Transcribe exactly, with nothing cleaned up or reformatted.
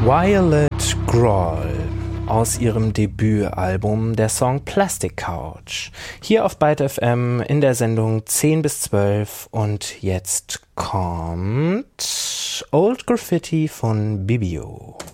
Violet Grohl aus ihrem Debütalbum, der Song Plastic Couch. Hier auf Byte F M in der Sendung zehn bis zwölf und jetzt kommt Old Graffiti von Bibio.